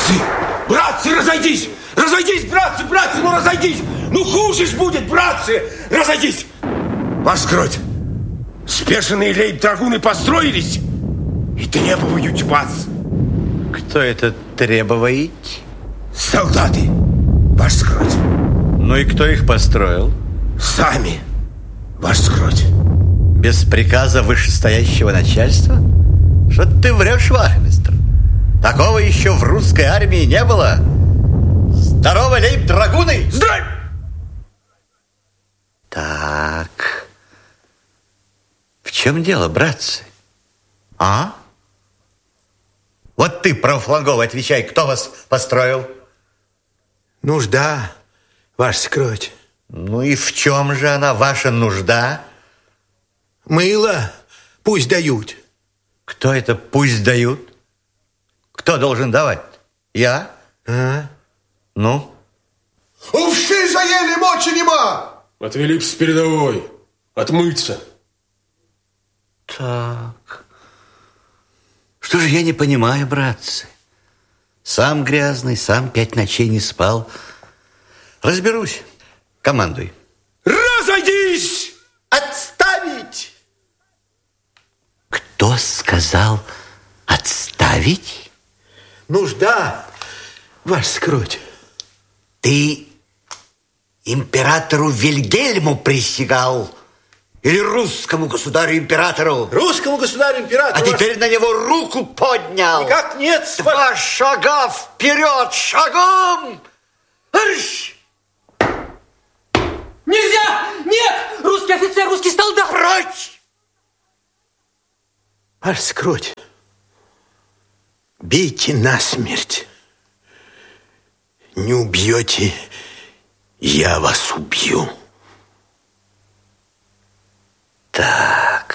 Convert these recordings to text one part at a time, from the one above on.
Братцы! Братцы, разойдись! Разойдись, братцы, братцы, ну разойдись! Ну хуже ж будет, братцы! Разойдись! Ваш скроть! Спешенные лейб-драгуны построились и требуют вас. Кто это требует? Солдаты, ваш скроть. Ну и кто их построил? Сами, ваш скроть. Без приказа вышестоящего начальства? Что ты врешь, вахмистр? Такого еще в русской армии не было. Здорово, лейб-драгуны! Здравия! Так. В чем дело, братцы? А? Вот ты, правофланговый, отвечай, кто вас построил? Нужда, ваш скроть. Ну и в чем же она, ваша нужда? Мыло пусть дают. Кто это пусть дают? Кто должен давать? Я? А? Ну? Увши заели, мочи нема! Отвели с передовой. Отмыться. Так. Что же я не понимаю, братцы? Сам грязный, сам 5 ночей не спал. Разберусь. Командуй. Разойдись! Отставить! Кто сказал отставить? Нужда, ваш скроть. Ты императору Вильгельму присягал? Или русскому государю-императору? Русскому государю-императору. А теперь на него руку поднял. Никак нет. 2 шага вперед, шагом! Арш! Нельзя! Нет! Русский офицер, русский солдат! Прочь! Ваш скроть. Бейте насмерть. Не убьете, я вас убью. Так.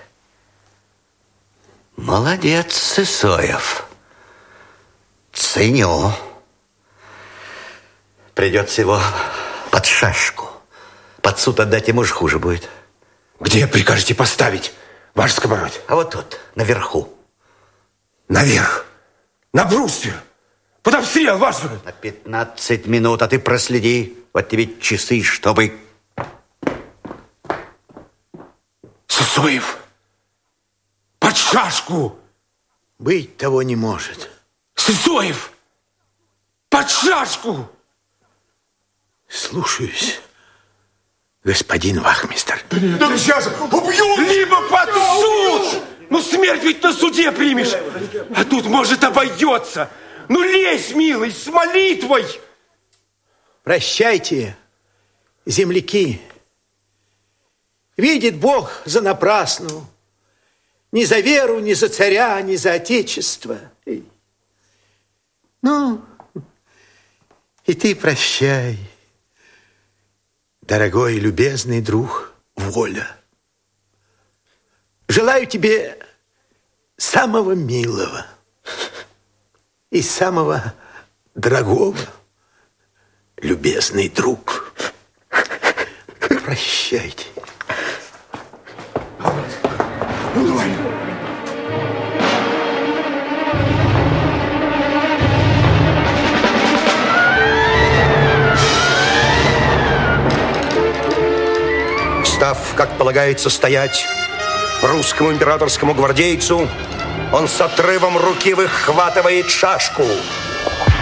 Молодец, Сысоев. Ценю. Придется его под шашку. Под суд отдать ему же хуже будет. Где прикажете поставить, ваш скомородь? А вот тут, наверху. Наверх. На бруствер. Под обстрел, ваш скомородь. На 15 минут, а ты проследи. Вот тебе часы, чтобы... Сысоев. Под шашку. Быть того не может. Сысоев. Под шашку. Слушаюсь, господин вахмистр. Да сейчас убьют! Либо под суд. Ну, смерть ведь на суде примешь. А тут, может, обойдется. Ну, лезь, милый, с молитвой. Прощайте, земляки. Видит Бог за напрасну. Ни за веру, ни за царя, ни за отечество. Ну, и ты прощай, дорогой и любезный друг Воля. Желаю тебе самого милого и самого дорогого, любезный друг. Прощайте. Ну, давай. Став, как полагается, стоять русскому императорскому гвардейцу, он с отрывом руки выхватывает шашку.